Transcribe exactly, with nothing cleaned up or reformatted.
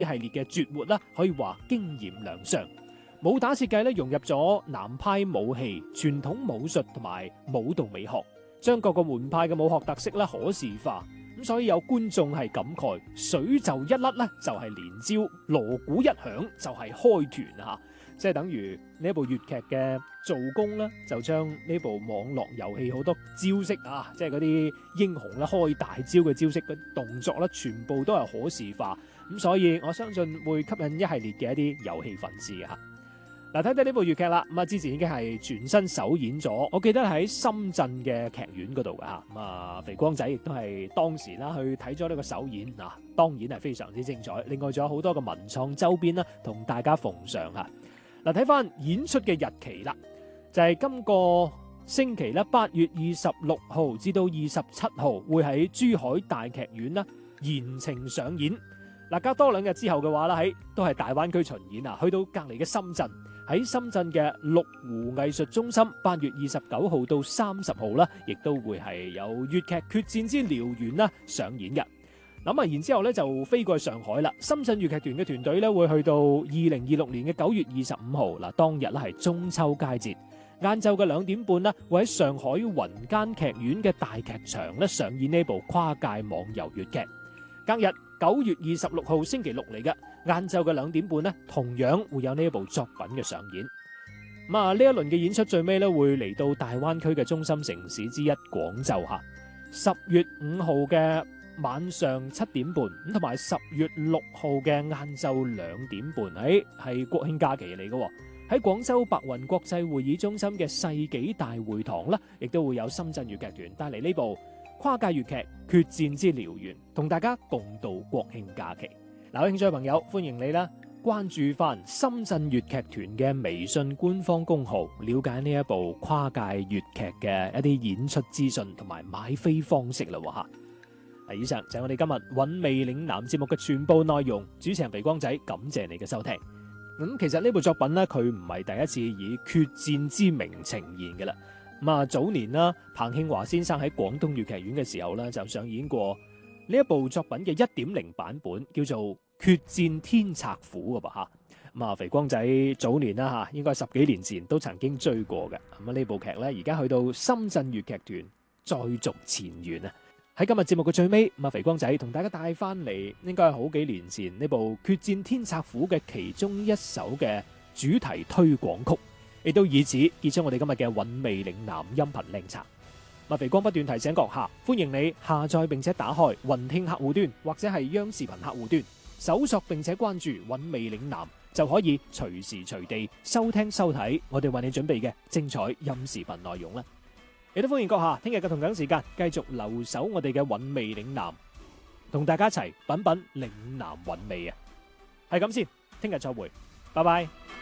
系列嘅絕活啦，可以話驚艷亮相。武打設計咧融入咗南派武戲、傳統武術同埋舞蹈美學，將各個門派嘅武學特色咧可視化。咁所以有觀眾係感慨，水就一甩咧就係連招，鑼鼓一響就係開團啊！即係等於呢一部粵劇嘅做工咧，就將呢部網絡遊戲好多招式啊，即係嗰啲英雄咧開大招嘅招式嘅動作咧，全部都係可視化。咁所以我相信會吸引一系列嘅一啲遊戲粉絲嘅嚇。嗱，睇睇呢部粵劇啦，咁啊之前已經係全新首演咗，我記得喺深圳嘅劇院嗰度㗎嚇。咁啊，肥光仔亦都係當時啦去睇咗呢個首演啊，當然係非常之精彩。另外仲有好多嘅文創周邊啦，同大家奉上嚇。嗱，睇翻演出嘅日期啦，就係、是、今個星期咧，八月二十六號至到二十七號會喺珠海大劇院啦延程上演。嗱，隔多兩日之後嘅話啦，喺都係大灣區巡演啊，去到隔離嘅深圳。喺深圳嘅麓湖藝術中心，八月二十九號到三十號啦，亦都會係有粵劇決戰之燎原啦上演嘅。咁啊，然之後咧就飛過去上海啦。深圳粵劇團嘅團隊咧會去到二零二六年嘅九月二十五號，嗱，當日咧係中秋佳節，晏晝嘅兩點半啦，會喺上海雲間劇院嘅大劇場咧上演呢部跨界網遊粵劇。隔日九月二十六號星期六嚟嘅，晏晝嘅兩點半咧，同樣會有呢一部作品嘅上演。咁啊，呢一輪嘅演出最尾咧會嚟到大灣區嘅中心城市之一廣州嚇。十月五號嘅晚上七點半，咁同埋十月六號嘅晏晝兩點半，誒係國慶假期嚟嘅。喺廣州白雲國際會議中心嘅世紀大會堂啦，亦都會有深圳粵劇團帶嚟呢部跨界粵劇決戰之燎原，同大家共度國慶假期。嗱，有興趣嘅朋友歡迎你啦，關注翻深圳粵劇團嘅微信官方公號，了解呢一部跨界粵劇嘅一啲演出資訊同埋買飛方式啦吓。以上就係我哋今日韻味嶺南節目嘅全部內容。主持人肥光仔，感謝你嘅收聽。咁其實呢部作品呢，佢唔係第一次以決戰之名呈現嘅啦。咁啊，早年啦，彭慶華先生喺廣東粵劇院嘅時候咧，就上演過呢一部作品嘅一點零版本，叫做《決戰天策府》嘅噃吓。咁啊，肥光仔早年啦吓，應該十幾年前都曾經追過嘅。咁啊，呢部劇咧，而家去到深圳粵劇團再續前緣啊！喺今日節目嘅最尾，咁啊，肥光仔同大家帶翻嚟，應該係好幾年前呢部《決戰天策府》嘅其中一首嘅主題推廣曲。亦都以此結束我哋今日嘅韻味嶺南音頻靚茶。麥肥光不斷提醒閣下，歡迎你下載並且打開雲聽客戶端或者係央視頻客戶端，搜索並且關注韻味嶺南，就可以隨時隨地收聽收睇我哋為你準備嘅精彩音視頻內容啦。亦都歡迎閣下聽日嘅同樣時間繼續留守我哋嘅韻味嶺南，同大家一齊品品嶺南韻味啊！係咁先，聽日再會，拜拜。